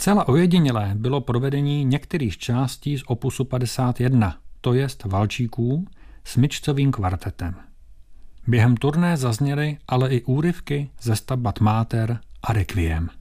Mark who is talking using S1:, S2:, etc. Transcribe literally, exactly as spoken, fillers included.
S1: Zcela ojedinělé bylo provedení některých částí z opusu padesát jedna, to jest valčíků, s Mitschovým kvartetem. Během turné zazněly ale i úryvky ze Stabat Mater a Requiem.